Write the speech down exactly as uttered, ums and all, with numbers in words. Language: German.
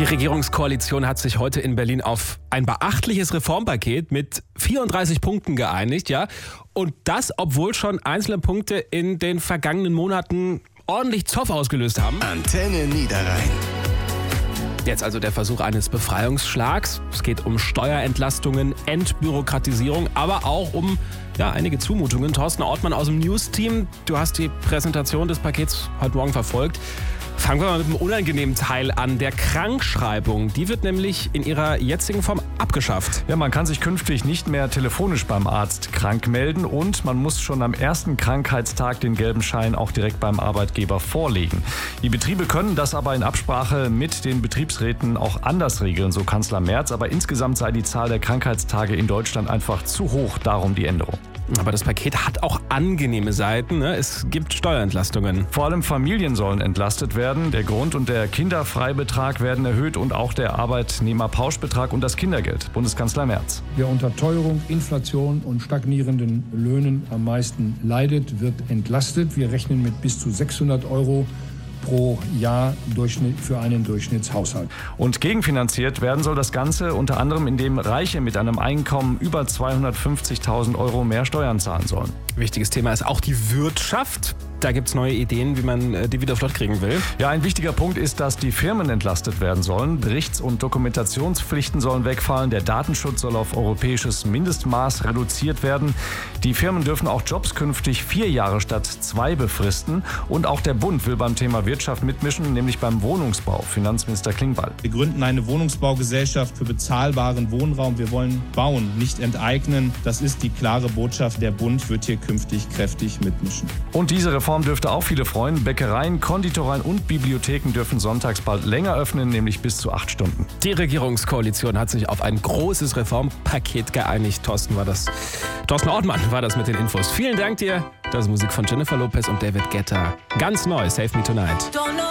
Regierungskoalition hat sich heute in Berlin auf ein beachtliches Reformpaket mit vierunddreißig Punkten geeinigt, ja. Und das, obwohl schon einzelne Punkte in den vergangenen Monaten ordentlich Zoff ausgelöst haben. Antenne Niederrhein. Jetzt also der Versuch eines Befreiungsschlags. Es geht um Steuerentlastungen, Entbürokratisierung, aber auch um ja, einige Zumutungen. Thorsten Ortmann aus dem News-Team, du hast die Präsentation des Pakets heute Morgen verfolgt. Fangen wir mal mit dem unangenehmen Teil an, der Krankschreibung. Die wird nämlich in ihrer jetzigen Form abgeschafft. Ja, man kann sich künftig nicht mehr telefonisch beim Arzt krank melden und man muss schon am ersten Krankheitstag den gelben Schein auch direkt beim Arbeitgeber vorlegen. Die Betriebe können das aber in Absprache mit den Betriebsräten auch anders regeln, so Kanzler Merz. Aber insgesamt sei die Zahl der Krankheitstage in Deutschland einfach zu hoch, darum die Änderung. Aber das Paket hat auch angenehme Seiten, ne? Es gibt Steuerentlastungen. Vor allem Familien sollen entlastet werden. Der Grund- und der Kinderfreibetrag werden erhöht und auch der Arbeitnehmerpauschbetrag und das Kindergeld. Bundeskanzler Merz. Wer unter Teuerung, Inflation und stagnierenden Löhnen am meisten leidet, wird entlastet. Wir rechnen mit bis zu sechshundert Euro pro Jahr für einen Durchschnittshaushalt. Und gegenfinanziert werden soll das Ganze unter anderem, indem Reiche mit einem Einkommen über zweihundertfünfzigtausend Euro mehr Steuern zahlen sollen. Wichtiges Thema ist auch die Wirtschaft. Da gibt es neue Ideen, wie man die wieder flott kriegen will. Ja, ein wichtiger Punkt ist, dass die Firmen entlastet werden sollen. Berichts- und Dokumentationspflichten sollen wegfallen. Der Datenschutz soll auf europäisches Mindestmaß reduziert werden. Die Firmen dürfen auch Jobs künftig vier Jahre statt zwei befristen. Und auch der Bund will beim Thema Wirtschaft mitmischen, nämlich beim Wohnungsbau. Finanzminister Klingbeil. Wir gründen eine Wohnungsbaugesellschaft für bezahlbaren Wohnraum. Wir wollen bauen, nicht enteignen. Das ist die klare Botschaft. Der Bund wird hier künftig kräftig mitmischen. Und diese Reform dürfte auch viele freuen. Bäckereien, Konditoreien und Bibliotheken dürfen sonntags bald länger öffnen, nämlich bis zu acht Stunden. Die Regierungskoalition hat sich auf ein großes Reformpaket geeinigt. Thorsten war das. Thorsten Ortmann war das mit den Infos. Vielen Dank dir. Das ist Musik von Jennifer Lopez und David Guetta. Ganz neu, Save Me Tonight.